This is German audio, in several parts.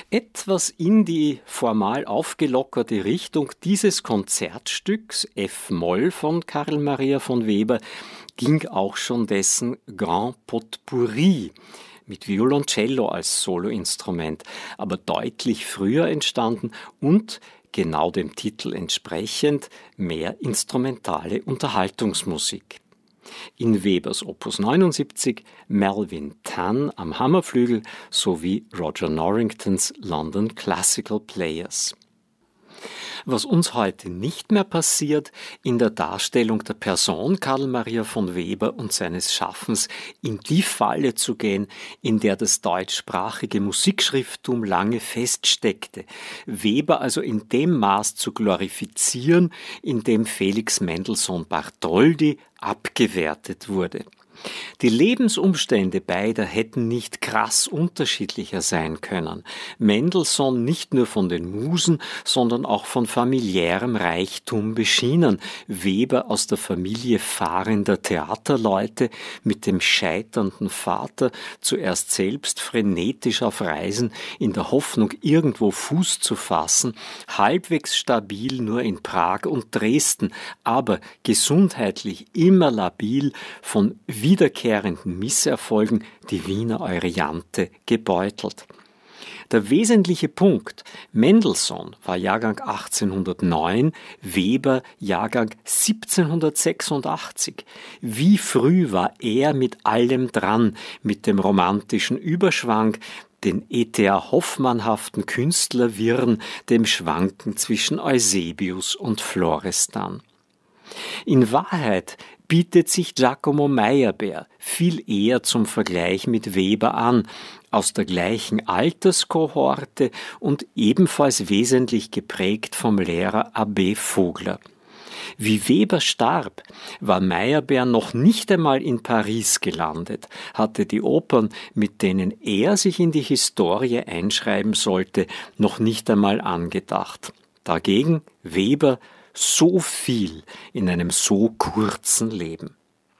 Etwas in die formal aufgelockerte Richtung dieses Konzertstücks F-Moll von Karl Maria von Weber ging auch schon dessen Grand Potpourri mit Violoncello als Soloinstrument, aber deutlich früher entstanden und genau dem Titel entsprechend mehr instrumentale Unterhaltungsmusik. In Webers Opus 79 Melvin Tan am Hammerflügel sowie Roger Norringtons London Classical Players. Was uns heute nicht mehr passiert, in der Darstellung der Person Karl Maria von Weber und seines Schaffens in die Falle zu gehen, in der das deutschsprachige Musikschrifttum lange feststeckte, Weber also in dem Maß zu glorifizieren, in dem Felix Mendelssohn Bartholdy abgewertet wurde. Die Lebensumstände beider hätten nicht krass unterschiedlicher sein können. Mendelssohn nicht nur von den Musen, sondern auch von familiärem Reichtum beschienen. Weber aus der Familie fahrender Theaterleute mit dem scheiternden Vater, zuerst selbst frenetisch auf Reisen, in der Hoffnung, irgendwo Fuß zu fassen, halbwegs stabil nur in Prag und Dresden, aber gesundheitlich immer labil, von wiederkehrenden Misserfolgen die Wiener Euryanthe gebeutelt. Der wesentliche Punkt: Mendelssohn war Jahrgang 1809, Weber Jahrgang 1786. Wie früh war er mit allem dran, mit dem romantischen Überschwang, den E.T.A. Hoffmannhaften Künstlerwirren, dem Schwanken zwischen Eusebius und Florestan. In Wahrheit bietet sich Giacomo Meyerbeer viel eher zum Vergleich mit Weber an, aus der gleichen Alterskohorte und ebenfalls wesentlich geprägt vom Lehrer Abbé Vogler. Wie Weber starb, war Meyerbeer noch nicht einmal in Paris gelandet, hatte die Opern, mit denen er sich in die Historie einschreiben sollte, noch nicht einmal angedacht. Dagegen Weber so viel in einem so kurzen Leben.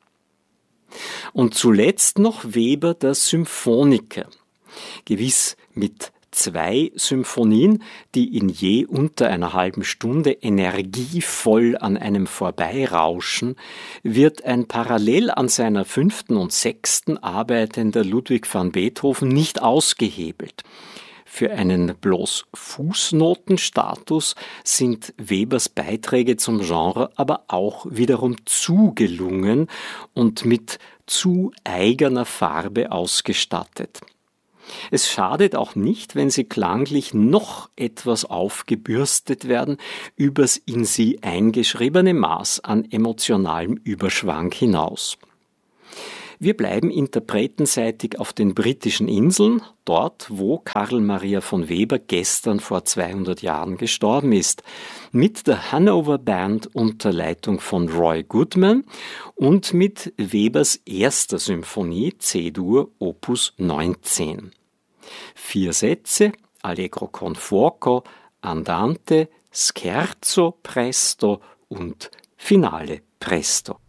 Und zuletzt noch Weber, der Symphoniker. Gewiss mit 2 Symphonien, die in je unter einer halben Stunde energievoll an einem vorbeirauschen, wird ein parallel an seiner 5. und 6. arbeitender Ludwig van Beethoven nicht ausgehebelt. Für einen bloß Fußnotenstatus sind Webers Beiträge zum Genre aber auch wiederum zu gelungen und mit zu eigener Farbe ausgestattet. Es schadet auch nicht, wenn sie klanglich noch etwas aufgebürstet werden übers in sie eingeschriebene Maß an emotionalem Überschwang hinaus. Wir bleiben interpretenseitig auf den britischen Inseln, dort, wo Karl Maria von Weber gestern vor 200 Jahren gestorben ist, mit der Hanover Band unter Leitung von Roy Goodman und mit Webers erster Symphonie C-Dur Opus 19. 4 Sätze, Allegro con fuoco, Andante, Scherzo presto und Finale presto.